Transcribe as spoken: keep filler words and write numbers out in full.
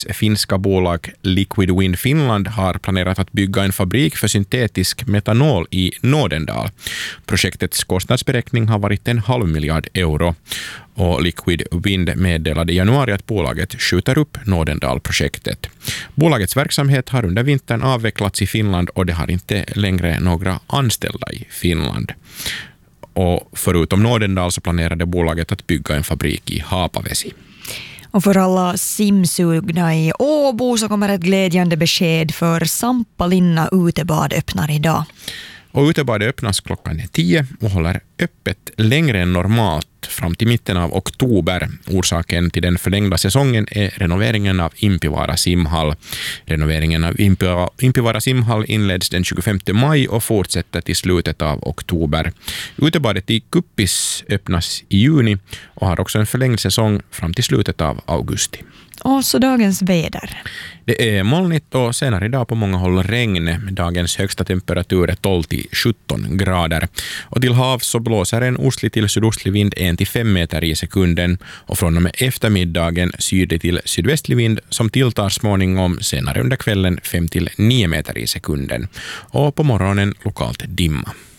Finska bolag Liquid Wind Finland har planerat att bygga en fabrik för syntetisk metanol i Nådendal. Projektets kostnadsberäkning har varit en halv miljard euro. Och Liquid Wind meddelade i januari att bolaget skjuter upp Nådendal-projektet. Bolagets verksamhet har under vintern avvecklats i Finland och det har inte längre några anställda i Finland. Och förutom Nådendal så planerade bolaget att bygga en fabrik i Haapavesi. Och för alla simsugna i Åbo så kommer ett glädjande besked, för Sampalinna utebad öppnar idag. Och utebadet öppnas klockan tio och håller öppet längre än normalt fram till mitten av oktober. Orsaken till den förlängda säsongen är renoveringen av Impivaara simhall. Renoveringen av Impivaara simhall inleds den tjugofemte maj och fortsätter till slutet av oktober. Utebadet i Kuppis öppnas i juni och har också en förlängd säsong fram till slutet av augusti. Och så dagens väder. Det är molnigt och senare idag på många håll regn. Dagens högsta temperatur är tolv till sjutton grader. Och till havs så blåser en ostlig till sydostlig vind en till fem meter i sekunden. Och från och med eftermiddagen sydlig till sydvästlig vind som tilltar småningom senare under kvällen fem till nio meter i sekunden. Och på morgonen lokalt dimma.